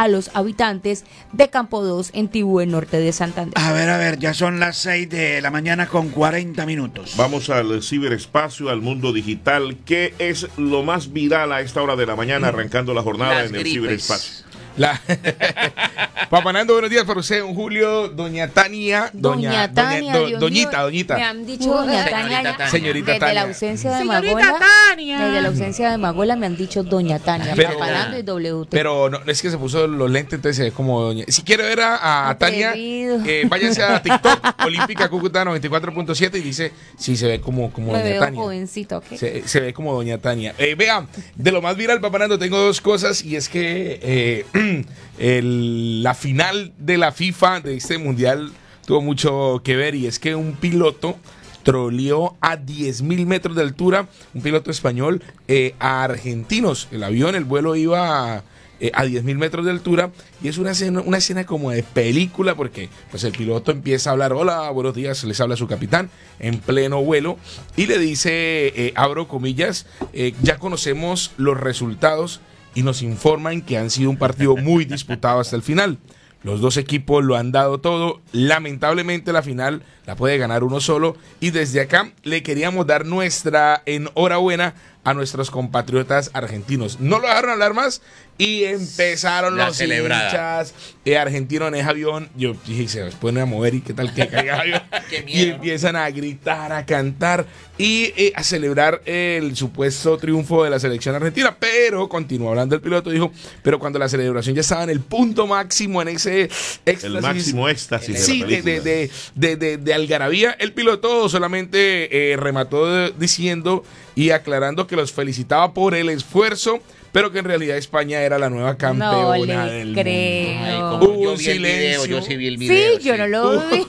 a los habitantes de Campo 2 en Tibú, en norte de Santander. A ver, ya son las 6 de la mañana con 40 minutos. Vamos al ciberespacio, al mundo digital. ¿Qué es lo más viral a esta hora de la mañana, arrancando la jornada en el ciberespacio? Papanando, buenos días para usted, don Julio, doña Tania, doñita. Me han dicho doña Tania, señorita desde Tania. la ausencia de Señorita Magola. Tania. Desde la ausencia de Magola me han dicho doña Tania, Papanando y WT. Pero no, es que se puso los lentes, entonces se ve como doña. Si quiere ver a Tania, váyanse a TikTok, Olímpica Cúcuta 94.7 y dice, sí, se ve como me doña veo Tania. jovencito, ¿ok? Se ve como doña Tania. Vea, de lo más viral, Papanando, tengo dos cosas y es que la final de la FIFA de este mundial tuvo mucho que ver y es que un piloto troleó a 10.000 metros de altura, un piloto español, a argentinos. El vuelo iba a 10.000 metros de altura y es una escena como de película porque pues el piloto empieza a hablar, hola, buenos días, les habla su capitán en pleno vuelo y le dice, abro comillas, ya conocemos los resultados y nos informan que han sido un partido muy disputado hasta el final. Los dos equipos lo han dado todo. Lamentablemente la final la puede ganar uno solo. Y desde acá le queríamos dar nuestra enhorabuena a nuestros compatriotas argentinos. No lo dejaron hablar más y empezaron los hinchas argentinos en ese avión. Yo dije, se ponen a mover y qué tal que caiga el avión. Y empiezan a gritar, a cantar y a celebrar el supuesto triunfo de la selección argentina. Pero continuó hablando el piloto, dijo, pero cuando la celebración ya estaba en el punto máximo, en ese éxtasis, el máximo éxtasis sí, de la película. de algarabía, el piloto solamente remató diciendo y aclarando que los felicitaba por el esfuerzo, pero que en realidad España era la nueva campeona del creo. mundo. Yo vi el video, yo sí vi el Sí, video. yo no lo vi.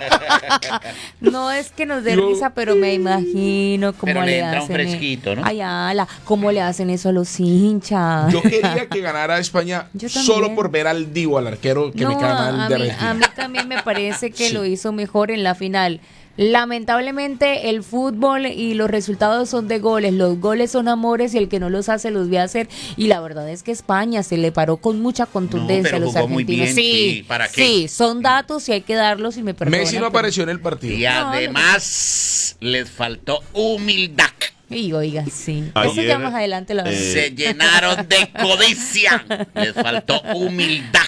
No es que nos dé risa, pero me imagino cómo Pero le le entra un hacen. fresquito, ¿no? Ay, ala, cómo le hacen eso a los hinchas. Yo quería que ganara España Yo también. solo por ver al Divo, al arquero que me cae mal de Argentina. A mí también me parece que Sí. lo hizo mejor en la final. Lamentablemente el fútbol y los resultados son de goles, los goles son amores y el que no los hace los ve a hacer y la verdad es que España se le paró con mucha contundencia a los jugó muy argentinos. bien, sí, ¿para qué? Sí, son datos y hay que darlos y me perdonan. Messi no apareció en el partido. Y además les faltó humildad. Y oiga, sí. Ayer, Eso ya más adelante lo Se llenaron de codicia. Les faltó humildad.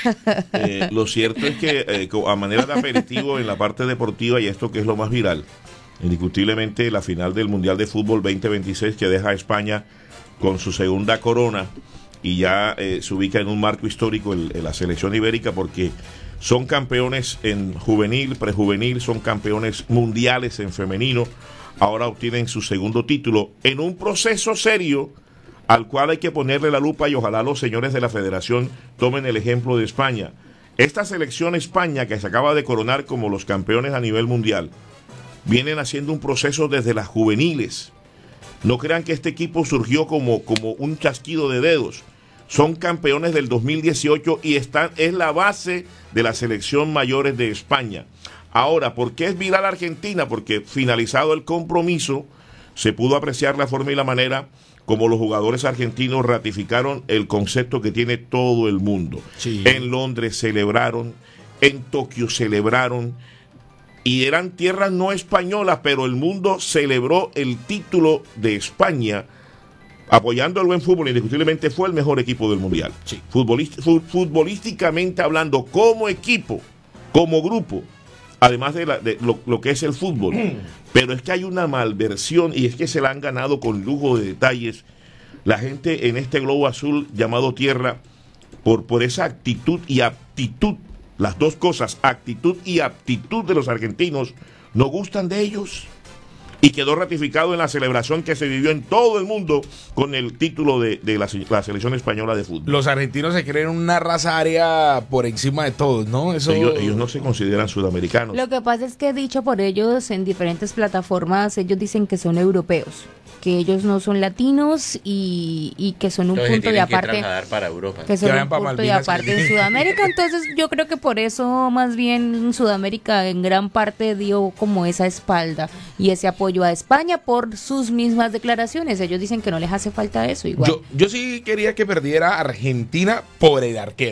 Lo cierto es que a manera de aperitivo en la parte deportiva y esto que es lo más viral, indiscutiblemente la final del Mundial de Fútbol 2026 que deja a España con su segunda corona y ya se ubica en un marco histórico la selección ibérica porque son campeones en juvenil, prejuvenil, son campeones mundiales en femenino, ahora obtienen su segundo título en un proceso serio al cual hay que ponerle la lupa y ojalá los señores de la federación tomen el ejemplo de España. Esta selección España que se acaba de coronar como los campeones a nivel mundial, vienen haciendo un proceso desde las juveniles. No crean que este equipo surgió como un chasquido de dedos. Son campeones del 2018 y es la base de la selección mayores de España. Ahora, ¿por qué es viral Argentina? Porque finalizado el compromiso, se pudo apreciar la forma y la manera como los jugadores argentinos ratificaron el concepto que tiene todo el mundo. Sí. En Londres celebraron, en Tokio celebraron, y eran tierras no españolas, pero el mundo celebró el título de España, apoyando el buen fútbol. Indiscutiblemente fue el mejor equipo del mundial. Sí. Futbolísticamente hablando, como equipo, como grupo, además de lo que es el fútbol. Pero es que hay una malversión y es que se la han ganado con lujo de detalles la gente en este globo azul llamado Tierra por esa actitud y aptitud, las dos cosas, actitud y aptitud de los argentinos, no gustan de ellos. Y quedó ratificado en la celebración que se vivió en todo el mundo con el título de la selección española de fútbol. Los argentinos se creen una raza aria por encima de todos, ¿no? Eso... Ellos no se consideran sudamericanos. Lo que pasa es que dicho por ellos en diferentes plataformas, ellos dicen que son europeos, que ellos no son latinos y que son un Entonces punto de tienen que aparte. trasladar para Europa. Que son vayan un pa' punto de Malvinas, aparte en Sudamérica. Entonces yo creo que por eso más bien Sudamérica en gran parte dio como esa espalda y ese apoyo a España por sus mismas declaraciones. Ellos dicen que no les hace falta eso igual. Yo sí quería que perdiera Argentina por el arquero.